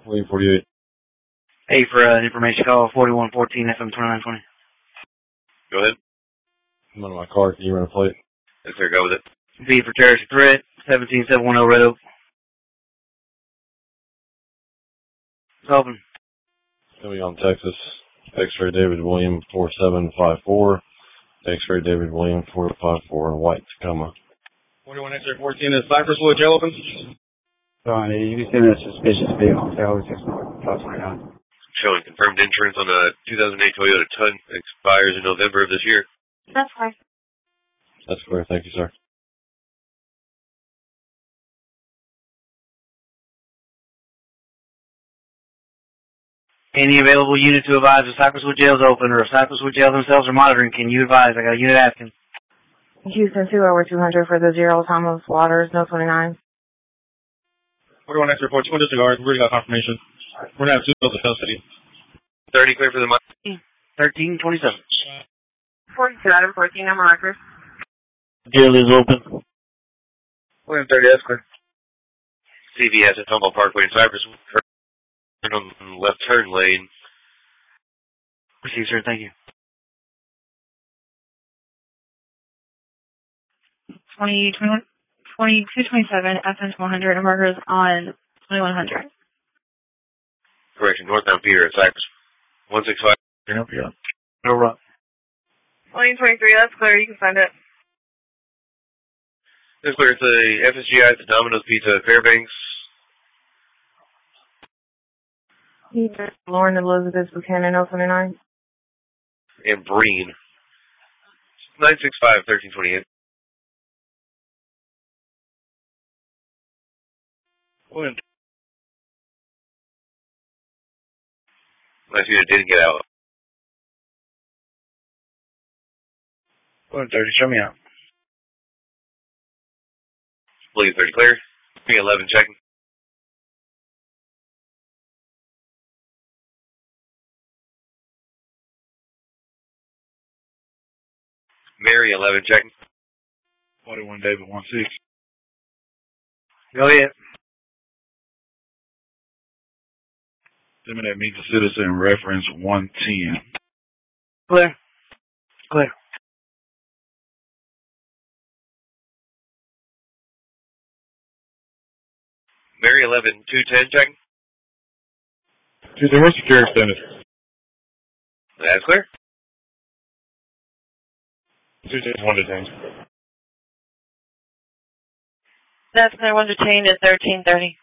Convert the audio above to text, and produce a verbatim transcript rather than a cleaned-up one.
William forty-eight. Hey, for uh, information call, forty-one fourteen F M twenty-nine twenty. Go ahead. I'm out of my car. Can you run a plate? Yes, sir. Go with it. V for terrorist threat, seventeen seven one zero Red Oak. It's open. Leon, Texas. X-ray David William four seven five four. X-ray David William four five four. White Tacoma. forty-one X-ray fourteen is Cypress Wood jail open. Sorry, you can send a suspicious vehicle. Tower six north, plus right on. Showing confirmed insurance on a two thousand eight Toyota Tund. Expires in November of this year. That's fine. That's clear. Thank you, sir. Any available unit to advise if Cypress Wood Jail is open or if Cypress Wood Jail themselves are monitoring, can you advise? I got a unit asking. Houston two over two hundred for the zero Thomas Waters, no twenty-nine. forty-one X-ray fourteen, disregard. We already got confirmation. We're going to have two bills of custody. thirty clear for the month. thirteen twenty-seven. forty-two out of fourteen, I'm on record. Jail is open. William thirty, that's clear. C V S at Humboldt Parkway in Cypress. Turn on the left turn lane. Receive, sir. Thank you. twenty, twenty-one, twenty-two twenty-seven, F N one hundred, markers on twenty-one hundred. Correction, northbound Peter at Cypress. one six five. No rock. twenty twenty-three, that's clear. You can send it. That's clear. It's a F S G I at the Domino's Pizza at Fairbanks. Lauren Elizabeth Buchanan, oh twenty-nine. And Breen. nine six five, thirteen twenty-eight. William. Nice unit didn't get out. William thirty, show me out. William thirty clear. three eleven checking. Mary eleven checking. forty-one David one six. Go ahead. Disseminate meet the citizen reference one ten. Clear. Clear. Mary eleven two ten checking. Tuesday, where's security extended? That's clear. Tuesday, one detained. That's clear, one detained at thirteen thirty.